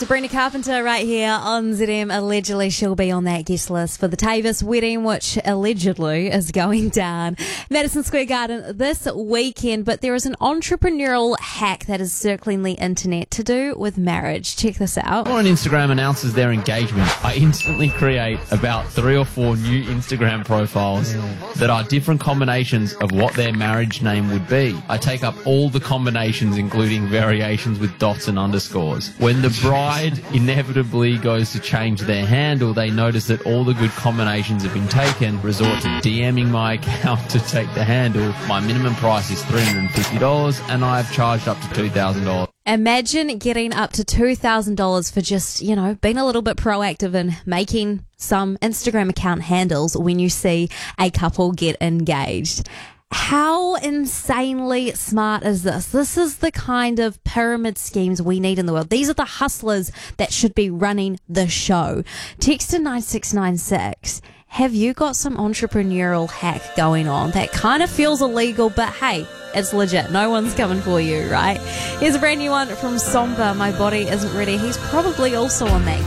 Sabrina Carpenter right here on ZM. Allegedly, she'll be on that guest list for the Tavis wedding, which allegedly is going down Madison Square Garden this weekend. But there is an entrepreneurial hack that is circling the internet to do with marriage. Check this out. Before an Instagram announces their engagement, I instantly create about 3 or 4 new Instagram profiles that are different combinations of what their marriage name would be. I take up all the combinations, including variations with dots and underscores. When the bride inevitably goes to change their handle, they notice that all the good combinations have been taken, resort to DMing my account to take the handle. My minimum price is $350 and I've charged up to $2,000. Imagine getting up to $2,000 for just, being a little bit proactive and making some Instagram account handles when you see a couple get engaged. How insanely smart is this? This is the kind of pyramid schemes we need in the world. These are the hustlers that should be running the show. Text to 9696. Have you got some entrepreneurial hack going on that kind of feels illegal, but hey, it's legit. No one's coming for you, right? Here's a brand new one from Somba. My Body Isn't Ready. He's probably also on that